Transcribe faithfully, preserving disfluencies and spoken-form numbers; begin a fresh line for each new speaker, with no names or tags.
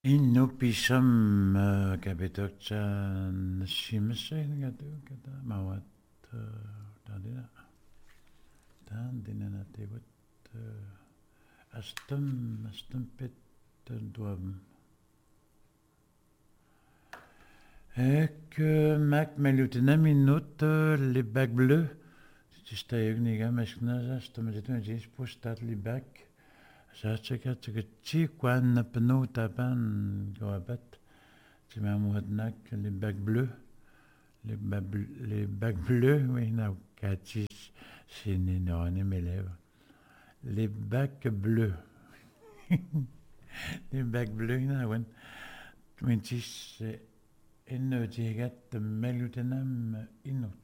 Inupisham kabitokchan shimishin gadu kada mawat tadina tandina natewat astum astum pet duam ek mak melutena minut les bacs bleus si je t'ai eu niga machna je te me dis tu dis pour start les bacs. J'achète que tu quand na pneu tapan goabat tu m'as moudnak les bacs bleus les bacs les bacs bleus oui na katis c'est non mes lèvres les bacs bleus les bacs bleus na wen twenty c'est une digat melutenam inut